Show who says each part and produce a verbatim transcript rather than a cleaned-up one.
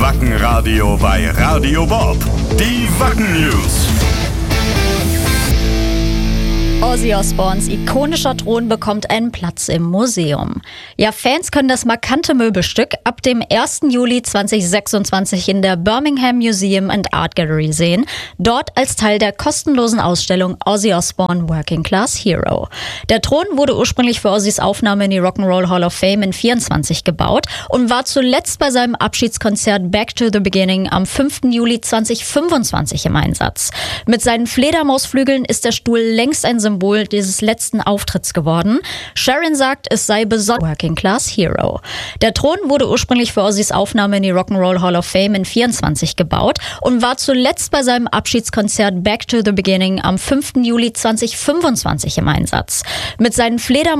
Speaker 1: Wackenradio bei Radio Bob. Die Wacken News.
Speaker 2: Ozzy Osbournes ikonischer Thron bekommt einen Platz im Museum. Ja, Fans können das markante Möbelstück ab dem ersten Juli zweitausendsechsundzwanzig in der Birmingham Museum and Art Gallery sehen, dort als Teil der kostenlosen Ausstellung Ozzy Osbourne Working Class Hero. Der Thron wurde ursprünglich für Ozzys Aufnahme in die Rock'n'Roll Hall of Fame in vierundzwanzig gebaut und war zuletzt bei seinem Abschiedskonzert Back to the Beginning am fünften Juli zweitausendfünfundzwanzig im Einsatz. Mit seinen Fledermausflügeln ist der Stuhl längst ein Symbol dieses letzten Auftritts geworden. Sharon sagt, es sei besonders Working Class Hero. Der Thron wurde ursprünglich für Ozzys Aufnahme in die Rock'n'Roll Hall of Fame in vierundzwanzig gebaut und war zuletzt bei seinem Abschiedskonzert Back to the Beginning am fünften Juli zweitausendfünfundzwanzig im Einsatz. Mit seinen Fledermausflügeln